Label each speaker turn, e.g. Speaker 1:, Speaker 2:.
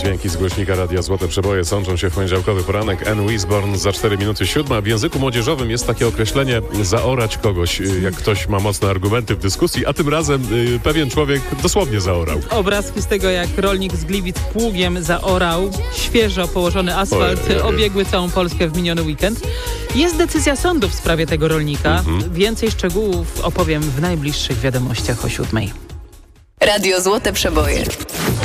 Speaker 1: Dźwięki z głośnika Radia Złote Przeboje sączą się w poniedziałkowy poranek. Anne Wisborn za 4 minuty 7. W języku młodzieżowym jest takie określenie zaorać kogoś, jak ktoś ma mocne argumenty w dyskusji, a tym razem pewien człowiek dosłownie zaorał.
Speaker 2: Obrazki z tego, jak rolnik z Gliwic pługiem zaorał świeżo położony asfalt, obiegły całą Polskę w miniony weekend. Jest decyzja sądu w sprawie tego rolnika. Więcej szczegółów opowiem w najbliższych wiadomościach o 7:00.
Speaker 3: Radio Złote Przeboje.